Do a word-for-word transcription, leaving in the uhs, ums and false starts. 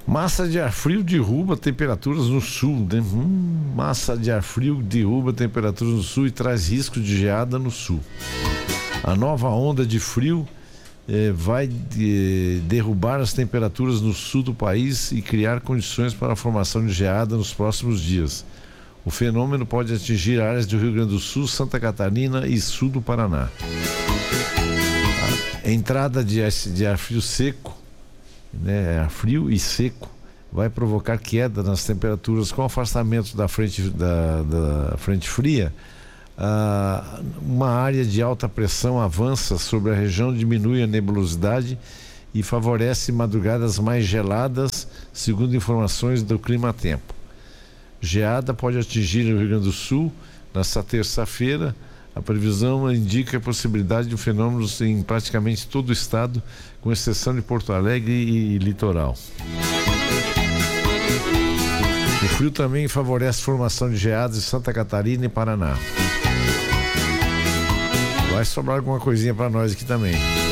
Massa de ar frio derruba temperaturas no sul, né? Hum, massa de ar frio derruba temperaturas no sul e traz risco de geada no sul. A nova onda de frio eh, vai de, derrubar as temperaturas no sul do país e criar condições para a formação de geada nos próximos dias. O fenômeno pode atingir áreas do Rio Grande do Sul, Santa Catarina e sul do Paraná. A entrada de ar, de ar frio seco, né, ar frio e seco, vai provocar queda nas temperaturas com o afastamento da frente, da, da frente fria. Ah, uma área de alta pressão avança sobre a região, diminui a nebulosidade e favorece madrugadas mais geladas, segundo informações do Climatempo. Geada pode atingir o Rio Grande do Sul nesta terça-feira. A previsão indica a possibilidade de fenômenos em praticamente todo o estado, com exceção de Porto Alegre e, e litoral. O frio também favorece a formação de geadas em Santa Catarina e Paraná. Vai sobrar alguma coisinha para nós aqui também.